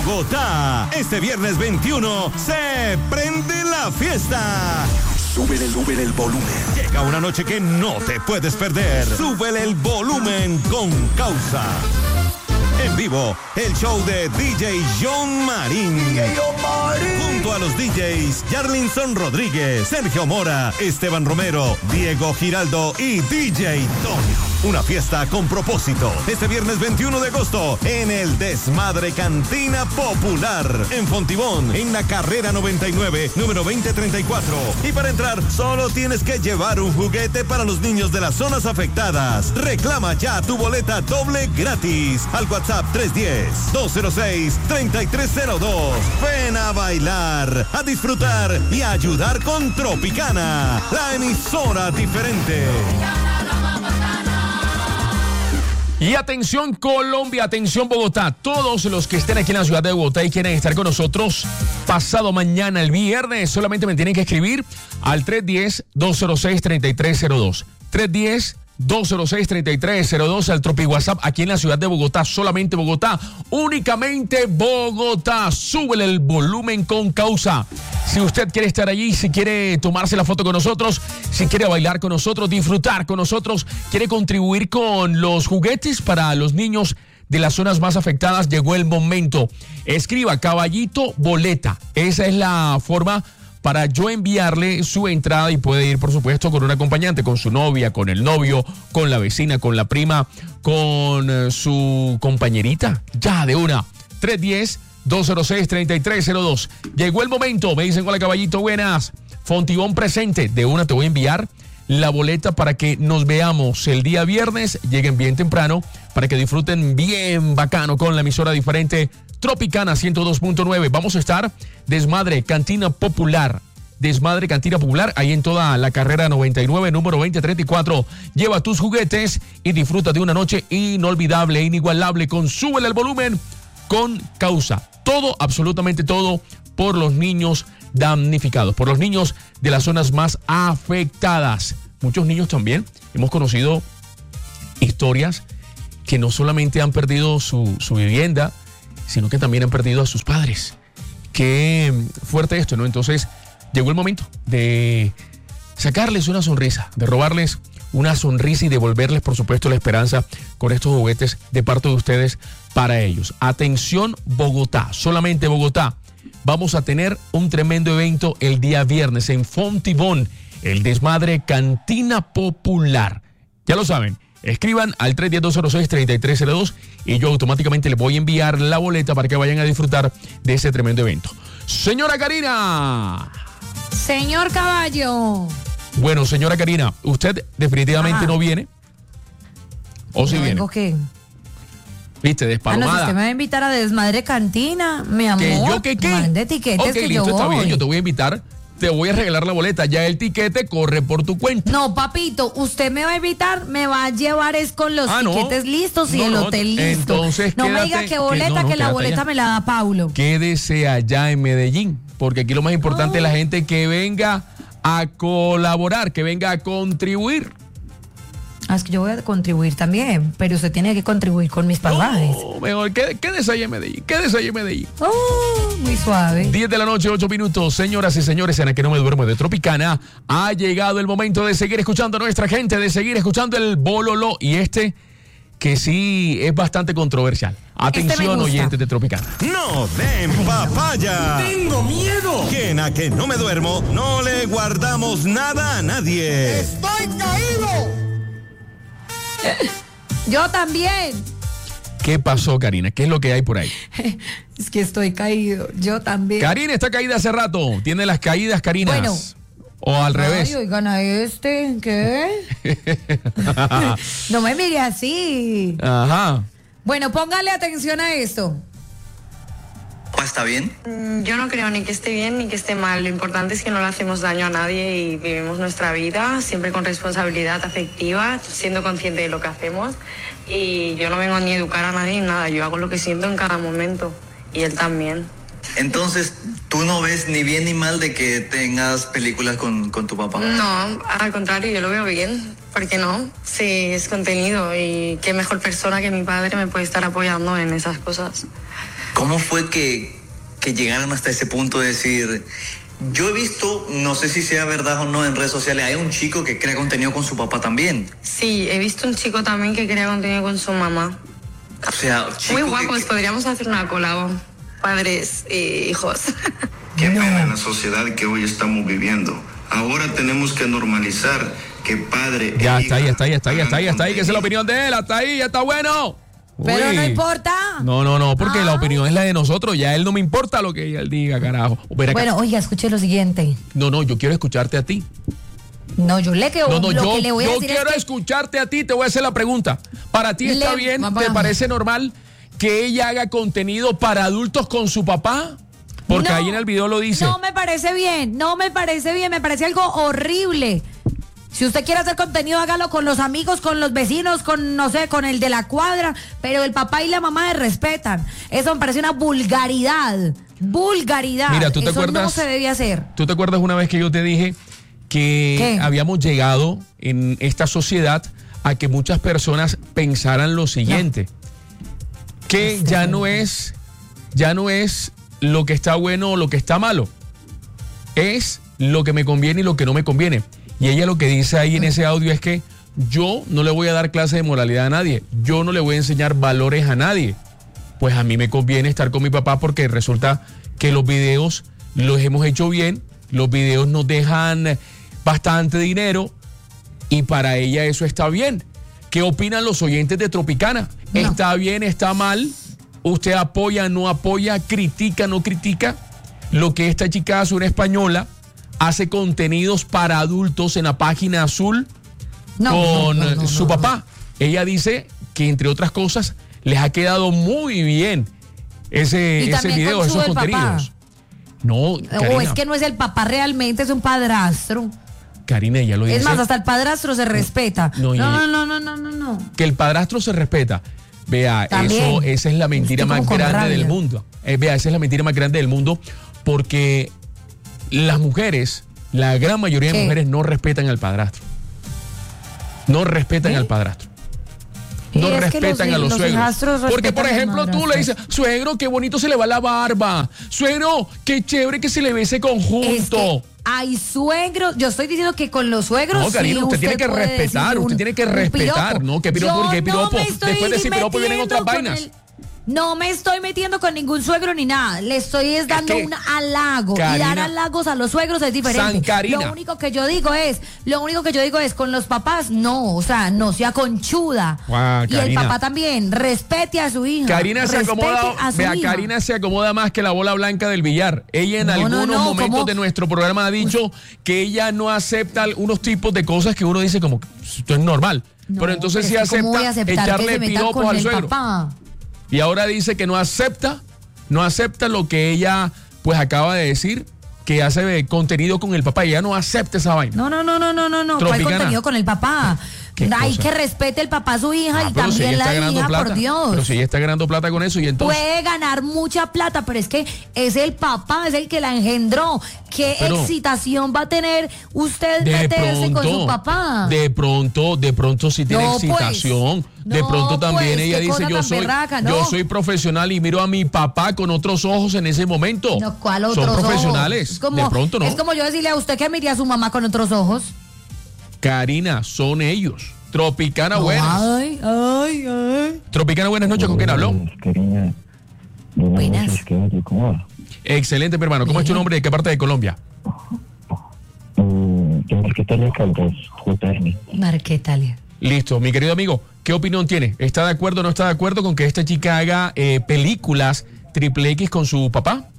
Bogotá. Este viernes 21 se prende la fiesta. Súbele el volumen. Llega una noche que no te puedes perder. Súbele el volumen con Causa. En vivo, el show de DJ John Marín. Junto a los DJs Yarlinson Rodríguez, Sergio Mora, Esteban Romero, Diego Giraldo y DJ Tony. Una fiesta con propósito. Este viernes 21 de agosto en el Desmadre Cantina Popular. En Fontibón, en la carrera 99, número 2034. Y para entrar, solo tienes que llevar un juguete para los niños de las zonas afectadas. Reclama ya tu boleta doble gratis. Al WhatsApp 310-206-3302. Ven a bailar, a disfrutar y a ayudar con Tropicana, la emisora diferente. Y atención Colombia, atención Bogotá, todos los que estén aquí en la ciudad de Bogotá y quieren estar con nosotros pasado mañana, el viernes, solamente me tienen que escribir al 310-206-3302. 310-206-3302 al Tropi WhatsApp aquí en la ciudad de Bogotá, solamente Bogotá, únicamente Bogotá. Súbele el volumen con Causa. Si usted quiere estar allí, si quiere tomarse la foto con nosotros, si quiere bailar con nosotros, disfrutar con nosotros, quiere contribuir con los juguetes para los niños de las zonas más afectadas, llegó el momento. Escriba Caballito Boleta. Esa es la forma para yo enviarle su entrada y puede ir, por supuesto, con un acompañante, con su novia, con el novio, con la vecina, con la prima, con su compañerita. Ya, de una. 310-206-3302. Llegó el momento. Me dicen, hola, Caballito, buenas. Fontibón presente. De una te voy a enviar la boleta para que nos veamos el día viernes. Lleguen bien temprano para que disfruten bien bacano con la emisora diferente Tropicana 102.9. Vamos a estar Desmadre Cantina Popular. Desmadre Cantina Popular, ahí en toda la carrera 99, número 2034. Lleva tus juguetes y disfruta de una noche inolvidable, inigualable, con Súbele el volumen con Causa. Todo, absolutamente todo, por los niños damnificados, por los niños de las zonas más afectadas. Muchos niños también. Hemos conocido historias que no solamente han perdido su vivienda, sino que también han perdido a sus padres. Qué fuerte esto, ¿no? Entonces, llegó el momento de sacarles una sonrisa, de robarles una sonrisa y devolverles, por supuesto, la esperanza con estos juguetes de parte de ustedes para ellos. Atención, Bogotá, solamente Bogotá. Vamos a tener un tremendo evento el día viernes en Fontibón, el Desmadre Cantina Popular. Ya lo saben. Escriban al 310-206-3302 y yo automáticamente les voy a enviar la boleta para que vayan a disfrutar de ese tremendo evento. Señora Karina. Señor Caballo. Bueno, señora Karina, ¿usted definitivamente no viene? ¿O si viene? ¿Qué? ¿Viste? Despalomada. Si usted me va a invitar a Desmadre Cantina, mi amor. ¿Que yo qué? Mande etiquetes que listo, yo está voy. bien, yo te voy a invitar. Te voy a regalar la boleta, ya el tiquete corre por tu cuenta. No, papito, usted me va a invitar, me va a llevar es con los tiquetes listos y el hotel listo. Entonces, no me diga que boleta, que la boleta me la da Paulo. Quédese allá en Medellín, porque aquí lo más importante es la gente que venga a colaborar, que venga a contribuir. Es que yo voy a contribuir también, pero usted tiene que contribuir con mis pasajes. No, mejor, quédese allá en Medellín, quédese allá en Medellín. Muy suave. 10 de la noche, 8 minutos. Señoras y señores, en la que no me duermo de Tropicana, ha llegado el momento de seguir escuchando a nuestra gente, de seguir escuchando el bololo y que sí es bastante controversial. Atención, oyentes de Tropicana. ¡No den papaya! ¡Tengo miedo! Que en la que no me duermo, no le guardamos nada a nadie. ¡Estoy caído! Yo también. ¿Qué pasó, Karina? ¿Qué es lo que hay por ahí? Es que estoy caído. Yo también. Karina está caída hace rato. Tiene las caídas, Karina. Bueno. O al revés. Ay, oigan a este. ¿Qué? No me mire así. Ajá. Bueno, póngale atención a esto. ¿Está bien? Yo no creo ni que esté bien ni que esté mal. Lo importante es que no le hacemos daño a nadie y vivimos nuestra vida siempre con responsabilidad afectiva, siendo consciente de lo que hacemos. Y yo no vengo ni a educar a nadie ni nada. Yo hago lo que siento en cada momento. Y él también. Entonces, ¿tú no ves ni bien ni mal de que tengas películas con tu papá? No, al contrario, yo lo veo bien. ¿Por qué no? Sí, es contenido y qué mejor persona que mi padre me puede estar apoyando en esas cosas. ¿Cómo fue que llegaron hasta ese punto de decir... Yo he visto, no sé si sea verdad o no en redes sociales, hay un chico que crea contenido con su papá también. Sí, he visto un chico también que crea contenido con su mamá. O sea, muy guapos, podríamos hacer una colabo, padres e hijos. Qué pena en la sociedad que hoy estamos viviendo. Ahora tenemos que normalizar que padre... Ya está ahí, que esa es la opinión de él, hasta ahí, ya está bueno. Pero no importa. No, porque la opinión es la de nosotros. Ya él no me importa lo que él diga, carajo. Bueno, oiga, escuche lo siguiente. No, yo quiero escucharte a ti. No, yo le que lo que le voy a decir quiero escucharte a ti, te voy a hacer la pregunta. ¿Para ti está bien? ¿Te parece normal que ella haga contenido para adultos con su papá? Porque ahí en el video lo dice. No me parece bien, me parece algo horrible. Si usted quiere hacer contenido, hágalo con los amigos, con los vecinos, con el de la cuadra, pero el papá y la mamá se respetan. Eso me parece una vulgaridad. Mira, ¿tú te acuerdas? No se debía hacer. ¿Tú te acuerdas una vez que yo te dije que habíamos llegado en esta sociedad a que muchas personas pensaran lo siguiente? Que ya no es lo que está bueno o lo que está malo. Es lo que me conviene y lo que no me conviene. Y ella lo que dice ahí en ese audio es que yo no le voy a dar clase de moralidad a nadie, yo no le voy a enseñar valores a nadie. Pues a mí me conviene estar con mi papá porque resulta que los videos los hemos hecho bien, los videos nos dejan bastante dinero y para ella eso está bien. ¿Qué opinan los oyentes de Tropicana? No. ¿Está bien, está mal? ¿Usted apoya, no apoya, critica, no critica? Lo que esta chica hace, una española, hace contenidos para adultos en la página azul con su papá. Ella dice que, entre otras cosas, les ha quedado muy bien ese video, esos contenidos. No, Karina, es que no es el papá realmente, es un padrastro. Karina, ella lo dice. Es más, hasta el padrastro se respeta. No. Que el padrastro se respeta. Vea, esa es la mentira más grande del mundo. Esa es la mentira más grande del mundo porque las mujeres, la gran mayoría de mujeres no respetan al padrastro. No respetan al padrastro. No respetan a los suegros. Porque, por ejemplo, tú le dices, suegro, qué bonito se le va la barba. Suegro, qué chévere que se le ve ese conjunto. Hay suegros, yo estoy diciendo que con los suegros. No, Karina, usted tiene que respetar, usted tiene que respetar. No, que piropo, qué piropo. Después de ese piropo vienen otras vainas. No me estoy metiendo con ningún suegro ni nada. Le estoy dando un halago. Karina, y dar halagos a los suegros es diferente. Lo único que yo digo es, con los papás, no, o sea, no sea conchuda. Y el papá también, respete a su hija. Karina se acomoda, Karina se acomoda más que la bola blanca del billar. Ella en algunos momentos de nuestro programa ha dicho que ella no acepta unos tipos de cosas que uno dice como, esto es normal. Pero entonces sí acepta echarle piropos al suegro. Papá. Y ahora dice que no acepta lo que ella pues acaba de decir, que hace contenido con el papá. Y ella no acepta esa vaina. No. ¿Cuál contenido con el papá? Hay que respete el papá a su hija y también si la hija, por Dios. Pero si ella está ganando plata con eso y entonces... Puede ganar mucha plata, pero es que es el papá, es el que la engendró. ¿Qué excitación va a tener usted meterse con su papá? De pronto sí tiene excitación. De pronto también ella dice, yo soy profesional y miro a mi papá con otros ojos en ese momento. No, ¿cuál otros Son profesionales. Ojos? De pronto no. Es como yo decirle a usted que mire a su mamá con otros ojos. Karina, son ellos. Tropicana, buenas. Ay. Tropicana, buenas noches. ¿Con quién habló? Karina. Buenas. ¿Cómo va? Excelente, mi hermano. ¿Cómo es tu nombre? ¿De qué parte de Colombia? Marquetalia Caldas, JM. Marquetalia. Listo, mi querido amigo. ¿Qué opinión tiene? ¿Está de acuerdo o no está de acuerdo con que esta chica haga películas XXX con su papá?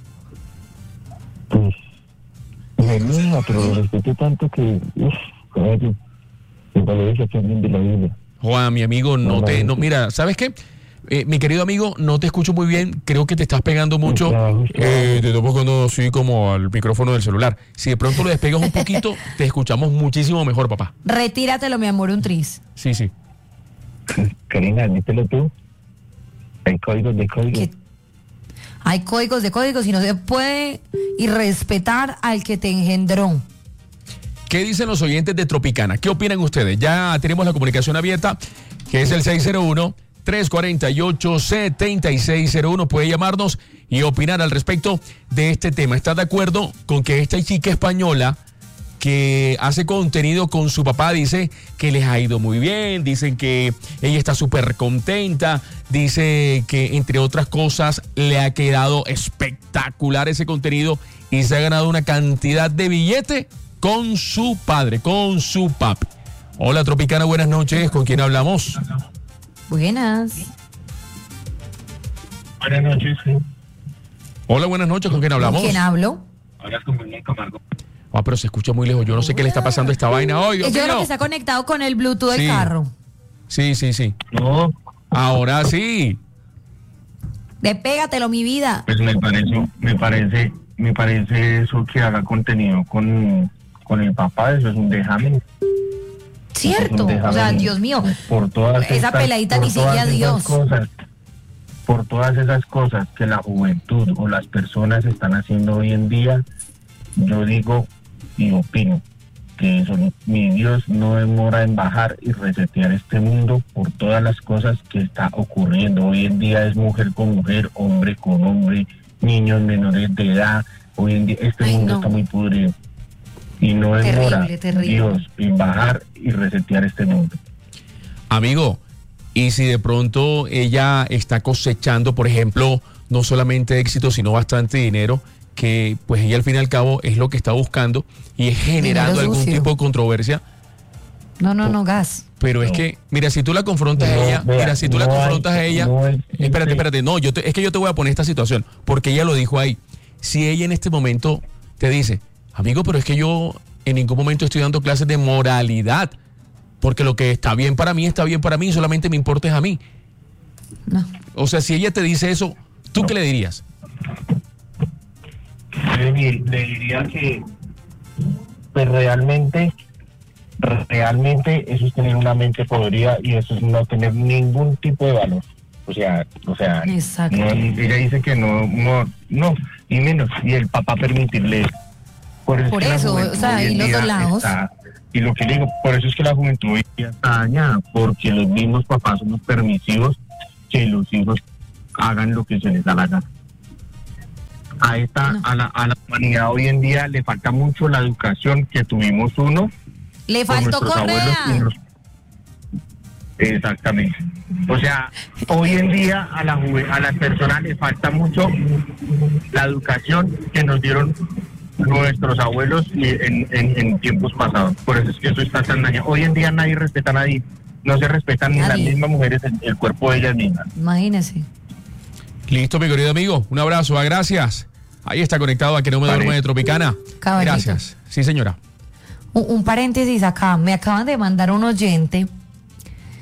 Pues, me gusta, pero respeto tanto que... el valor también de la vida. Juan, mi amigo, mira, ¿sabes qué? Mi querido amigo, no te escucho muy bien, creo que te estás pegando mucho, te estoy pegando así como al micrófono del celular. Si de pronto lo despegas un poquito, te escuchamos muchísimo mejor, papá. Retíratelo, mi amor, un tris. Sí. Karina, admítelo tú. Hay códigos de códigos. Hay códigos de códigos y no se puede irrespetar al que te engendró. ¿Qué dicen los oyentes de Tropicana? ¿Qué opinan ustedes? Ya tenemos la comunicación abierta, que es el 348-7601. Puede llamarnos y opinar al respecto de este tema. ¿Estás de acuerdo con que esta chica española que hace contenido con su papá dice que les ha ido muy bien, dicen que ella está súper contenta, dice que entre otras cosas le ha quedado espectacular ese contenido y se ha ganado una cantidad de billete con su padre, con su papi? Hola Tropicana, buenas noches, ¿con quién hablamos? Buenas. Buenas noches. Hola, buenas noches, ¿con quién hablamos? ¿Con quién hablo? Hablas con William Camargo. Pero se escucha muy lejos. Yo no sé qué le está pasando a esta vaina hoy. Yo creo que está conectado con el Bluetooth del carro. Sí. No. Ahora sí. Despégatelo, mi vida. Pues me parece eso que haga contenido con el papá, eso es un déjame. Cierto, o sea, Dios mío. Por todas esa peladita ni siquiera Dios. Por todas esas cosas que la juventud o las personas están haciendo hoy en día, yo digo y opino que eso, mi Dios no demora en bajar y resetear este mundo por todas las cosas que está ocurriendo. Hoy en día es mujer con mujer, hombre con hombre, niños menores de edad. Hoy en día este mundo está muy podrido. Y no demora Dios en bajar y resetear este mundo. Amigo, y si de pronto ella está cosechando, por ejemplo, no solamente éxito, sino bastante dinero, que pues ella al fin y al cabo es lo que está buscando y es generando algún tipo de controversia. No, gas. Pero es que, mira, si tú la confrontas a ella, espérate, es que yo te voy a poner esta situación, porque ella lo dijo ahí. Si ella en este momento te dice, amigo, pero es que yo en ningún momento estoy dando clases de moralidad, porque lo que está bien para mí, solamente me importa es a mí. No. O sea, si ella te dice eso, ¿tú qué le dirías? Le diría que pues realmente eso es tener una mente podrida y eso es no tener ningún tipo de valor. O sea, exacto. No, ella dice que no, y menos, y el papá permitirle. Por eso, o sea, y los dos lados. Y lo que digo, por eso es que la juventud hoy día está dañada, porque los mismos papás somos permisivos que los hijos hagan lo que se les da la gana. A la humanidad hoy en día le falta mucho la educación que tuvimos uno. Le faltó Correa. Exactamente. O sea, hoy en día a las personas les falta mucho la educación que nos dieron nuestros abuelos en tiempos pasados. Por eso es que eso está tan dañado. Hoy en día nadie respeta a nadie. No se respetan ni las mismas mujeres el cuerpo de ellas mismas. Imagínese. Listo, mi querido amigo. Un abrazo, gracias. Ahí está conectado a Que No Me Duerme de Tropicana. Caballito. Gracias. Sí, señora. Un paréntesis acá. Me acaban de mandar un oyente